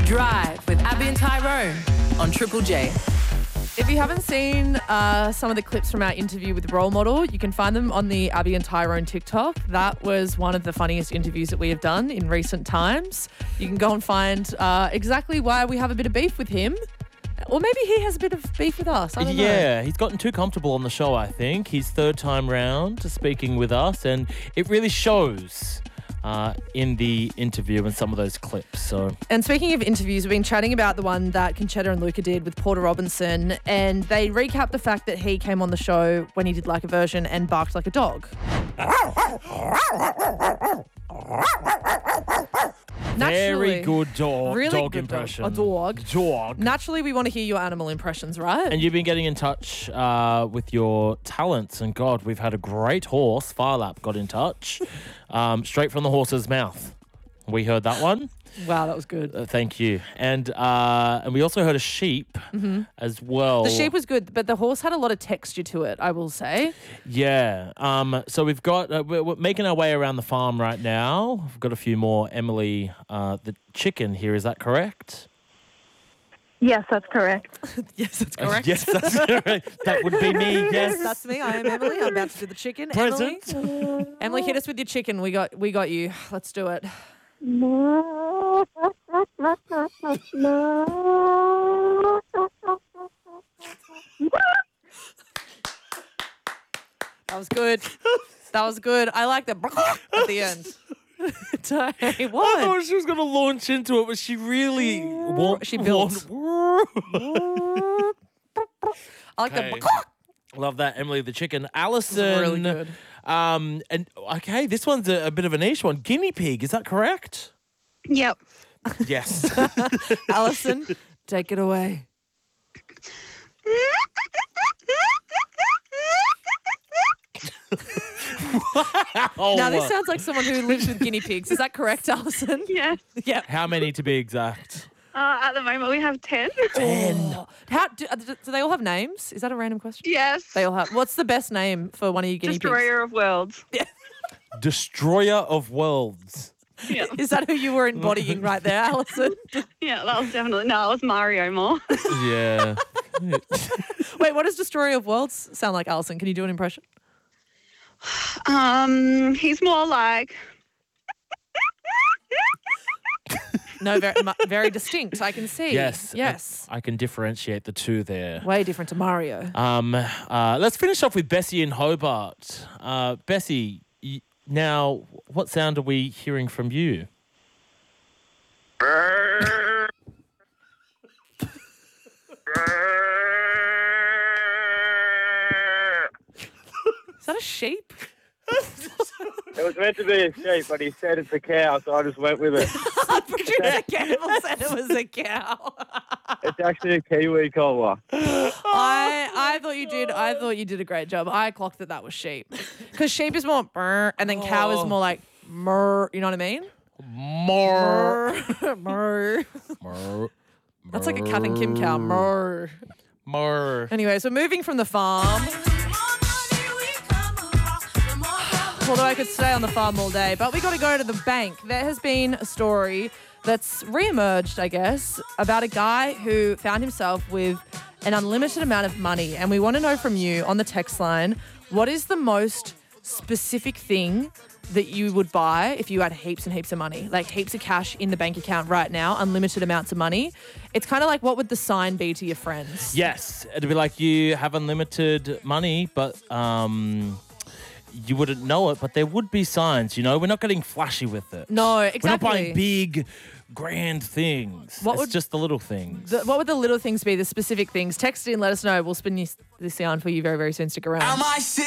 Drive with Abby and Tyrone on Triple J. If you haven't seen some of the clips from our interview with Role Model, you can find them on the Abby and Tyrone TikTok. That was one of the funniest interviews that we have done in recent times. You can go and find exactly why we have a bit of beef with him. Or maybe he has a bit of beef with us. I don't know. Yeah, he's gotten too comfortable on the show, I think. His third time round speaking with us, and it really shows in the interview and some of those clips. So, And speaking of interviews, we've been chatting about the one that Conchetta and Luca did with Porter Robinson, and they recapped the fact that he came on the show when he did like a version and barked like a dog. very good dog good impression. A dog. Dog. Naturally, we want to hear your animal impressions, right? And you've been getting in touch with your talents. And God, we've had a great horse. Firelap got in touch. Straight from the horse's mouth. We heard that one. Wow, that was good. Thank you. And we also heard a sheep as well. The sheep was good, but the horse had a lot of texture to it, I will say. Yeah. So we've got, we're making our way around the farm right now. We've got a few more. Emily, the chicken here, is that correct? Yes, that's correct. Yes, that's correct. Yes, that's correct. That would be me, yes. That's me. I am Emily. I'm about to do the chicken. Present. Emily, hit us with your chicken. We got you. Let's do it. That was good. That was good. I like the at the end. What? I thought she was going to launch into it, but she really... She built. I like Okay. the... Love that, Emily the chicken. Alison. Really good. And okay, this one's a bit of a niche one. Guinea pig, is that correct? Yep. Yes. Alison, take it away. Oh, Now, this sounds like someone who lives with guinea pigs. Is that correct, Alison? Yes. Yeah. how many to be exact? At the moment, we have 10. 10. How do they all have names? Is that a random question? Yes. They all have. What's the best name for one of your guinea Destroyer of Worlds. Destroyer of worlds. Yeah. pigs? Is that who you were embodying right there, Alison? Yeah, that was definitely... No, it was Mario more. Yeah. Wait, what does Destroyer of Worlds sound like, Alison? Can you do an impression? He's more like... No, very distinct. I can see. Yes. Yes. I can differentiate the two there. Way different to Mario. Let's finish off with Bessie in Hobart. Bessie, now, what sound are we hearing from you? Is that a sheep? It was meant to be a sheep, but he said it's a cow, so I just went with it. Producer Campbell said it was a cow. It's actually a Kiwi collar. I thought you did. I thought you did a great job. I clocked that was sheep, because sheep is more brr, and then cow is more like murr. You know what I mean? More. Murr. More. That's like a Kath and Kim cow. Murr. More. Anyway, so moving from the farm. Although I could stay on the farm all day, but we got to go to the bank. There has been a story that's re-emerged, I guess, about a guy who found himself with an unlimited amount of money. And we want to know from you on the text line, what is the most specific thing that you would buy if you had heaps and heaps of money? Like heaps of cash in the bank account right now, unlimited amounts of money. It's kind of like, what would the sign be to your friends? Yes. It'd be like you have unlimited money, but you wouldn't know it, but there would be signs, you know? We're not getting flashy with it. No, We're exactly. not buying big, grand things. It's just the little things. What would the little things be, the specific things? Text in, let us know. We'll spin this yarn for you very, very soon. Stick around. Am I sick?